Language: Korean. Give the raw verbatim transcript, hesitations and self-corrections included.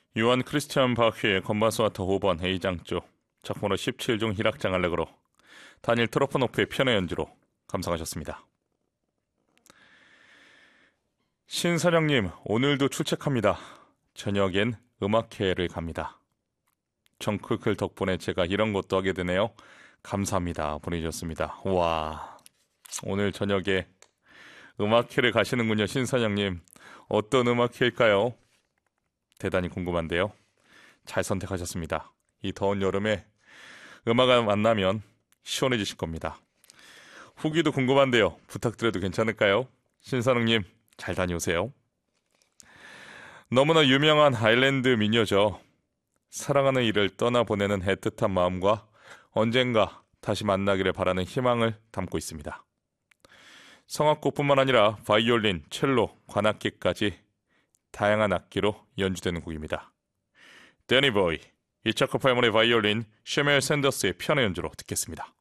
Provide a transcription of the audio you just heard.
요한 크리스티안 바흐의 건반소나타 오 번 A장조, 작품으로 십칠 중 희락장 알레그로, 다니엘 트로포노프의 피아노 연주로 감상하셨습니다. 신선영님, 오늘도 출첵합니다. 저녁엔 음악회를 갑니다. 정크클 덕분에 제가 이런 것도 하게 되네요. 감사합니다. 보내주셨습니다. 와, 오늘 저녁에 음악회를 가시는군요. 신선영님, 어떤 음악회일까요? 대단히 궁금한데요. 잘 선택하셨습니다. 이 더운 여름에 음악을 만나면 시원해지실 겁니다. 후기도 궁금한데요. 부탁드려도 괜찮을까요? 신선웅님, 잘 다녀오세요. 너무나 유명한 아일랜드 민요죠. 사랑하는 이를 떠나보내는 애틋한 마음과 언젠가 다시 만나기를 바라는 희망을 담고 있습니다. 성악곡뿐만 아니라 바이올린, 첼로, 관악기까지 다양한 악기로 연주되는 곡입니다. 데니 보이, 이차커 팔문의 바이올린, 쉐멜 샌더스의 피아노 연주로 듣겠습니다.